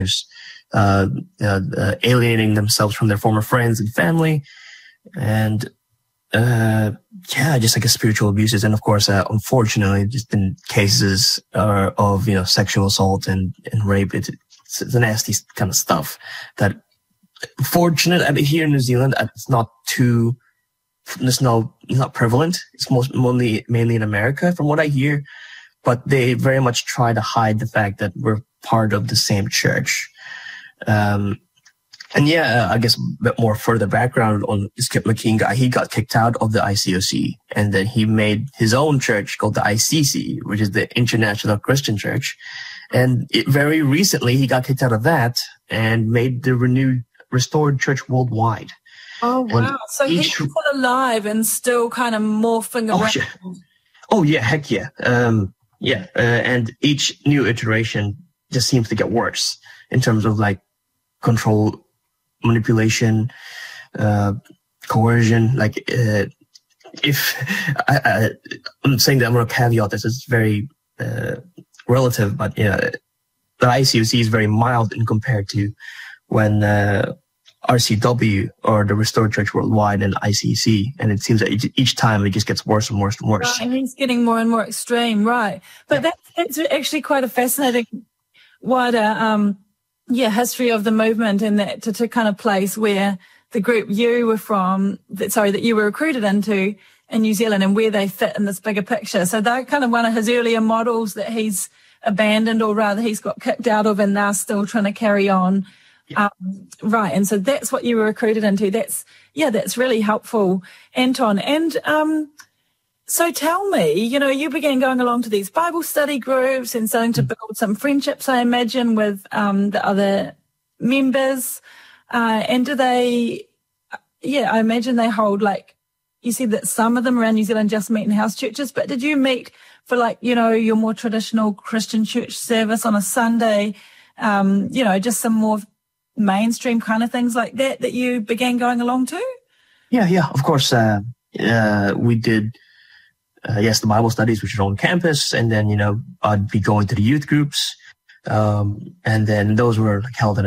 alienating themselves from their former friends and family, and just like spiritual abuses, and of course, unfortunately, just been cases of sexual assault and rape. It's the nasty kind of stuff that, fortunately, I mean, here in New Zealand, it's not prevalent. It's mainly in America, from what I hear. But they very much try to hide the fact that we're part of the same church. I guess a bit more further background on Skip McKeen guy. He got kicked out of the ICOC, and then he made his own church called the ICC, which is the International Christian Church. And very recently, he got kicked out of that and made the Restored Church Worldwide. Oh, wow. So he's still alive and still kind of morphing around. Heck yeah. And each new iteration just seems to get worse in terms of like control, manipulation, coercion. Like, if I'm saying that, I'm going to caveat this, it's very relative, but the ICOC is very mild in compared to when RCW or the Restored Church Worldwide and ICC, and it seems that each time it just gets worse and worse and worse. Right, and he's getting more and more extreme, right? But that's actually quite a fascinating wider history of the movement, and that to kind of place where the group you were from, that you were recruited into in New Zealand, and where they fit in this bigger picture. So they're kind of one of his earlier models that he's abandoned, or rather he's got kicked out of, and they're still trying to carry on. Right. And so that's what you were recruited into. That's really helpful, Anton. And so tell me, you began going along to these Bible study groups and starting to build some friendships, I imagine, with the other members. And do they, I imagine they hold, like, you said that some of them around New Zealand just meet in house churches, but did you meet for, like, your more traditional Christian church service on a Sunday, just some more mainstream kind of things like that you began going along to? Yeah, of course. We did, the Bible studies, which are on campus, and then, I'd be going to the youth groups, and then those were like held in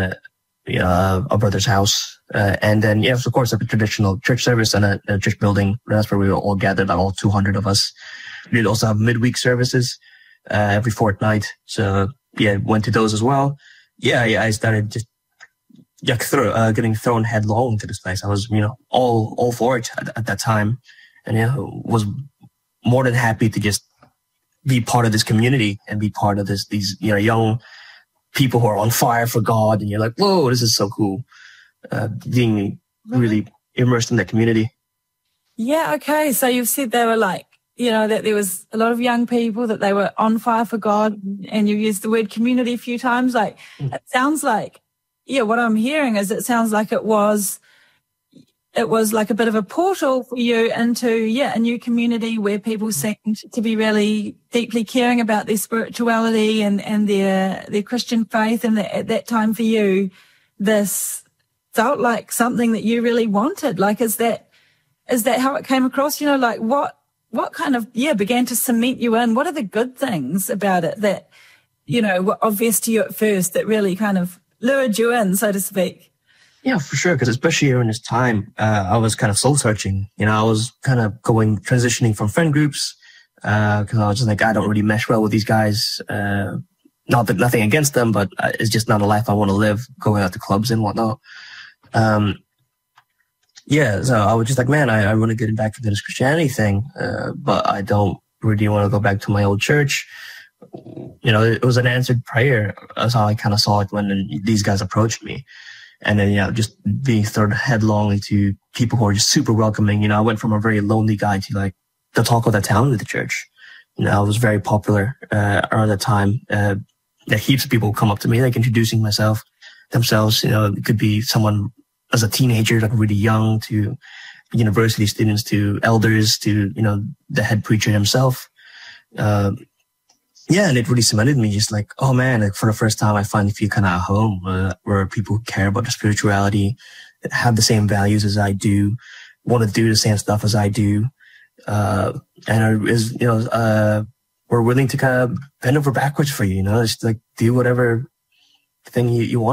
a brother's house, and then, of course, a traditional church service and a church building. That's where we were all gathered, about all 200 of us. We'd also have midweek services, every fortnight. So, went to those as well. I started just getting thrown headlong into this place. I was, all for it at that time, and was more than happy to just be part of this community and be part of these young people who are on fire for God, and you're like, whoa, this is so cool. Being really immersed in that community. Yeah. Okay. So you've said they were like, that there was a lot of young people, that they were on fire for God, and you used the word community a few times. Like, it sounds like, what I'm hearing is it sounds like it was like a bit of a portal for you into, a new community where people seemed to be really deeply caring about their spirituality and their Christian faith. And at that time for you, this felt like something that you really wanted. Like, is that how it came across? Like what kind of, began to cement you in? What are the good things about it that, were obvious to you at first that really kind of lured you in, so to speak? Yeah, for sure. Because especially during this time, I was kind of soul searching. I was kind of transitioning from friend groups, because I was just like, I don't really mesh well with these guys. Not that nothing against them, but it's just not a life I want to live, going out to clubs and whatnot. So I was just like, man, I want to get back into this Christianity thing, but I don't really want to go back to my old church. It was an answered prayer. That's how I kind of saw it when these guys approached me. And then, just being thrown headlong into people who are just super welcoming. I went from a very lonely guy to like the talk of the town at the church. I was very popular, around that time. Heaps of people come up to me, like introducing themselves. It could be someone as a teenager, like really young, to university students, to elders, to, the head preacher himself. And it really cemented me, just like, oh man, like for the first time, I finally feel kind of at home, where people care about their spirituality, have the same values as I do, want to do the same stuff as I do, and we're willing to kind of bend over backwards for you, just like do whatever thing you want.